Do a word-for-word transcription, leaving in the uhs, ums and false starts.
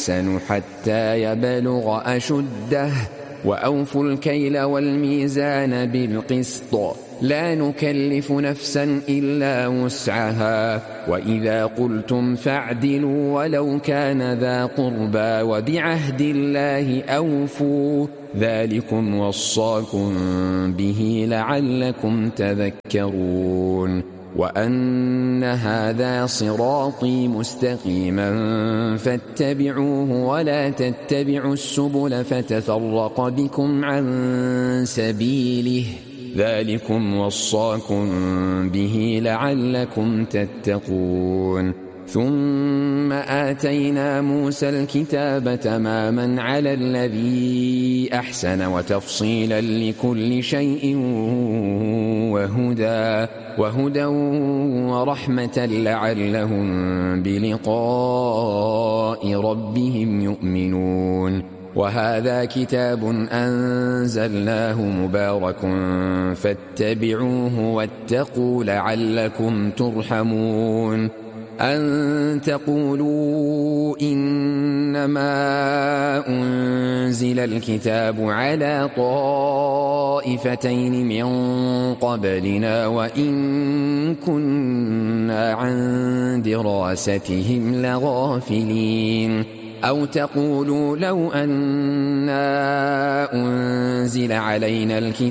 أحسن حتى يبلغ أشده وأوفوا الكيل والميزان بالقسط لا نكلف نفسا إلا وسعها وإذا قلتم فاعدلوا ولو كان ذا قربى وبعهد الله أوفوا ذلكم وصاكم به لعلكم تذكرون وأن هذا صراطي مستقيما فاتبعوه ولا تتبعوا السبل فتفرق بكم عن سبيله ذلكم وصاكم به لعلكم تتقون ثم آتينا موسى الكتاب تماما على الذي أحسن وتفصيلا لكل شيء وهدى وهدى ورحمة لعلهم بلقاء ربهم يؤمنون وهذا كتاب أنزلناه مبارك فاتبعوه واتقوا لعلكم ترحمون أن تقولوا إنما أنزل الكتاب على طائفتين من قبلنا وإن كنا عن دراستهم لغافلين أو تقولوا لو أنا أنزل علينا الكتاب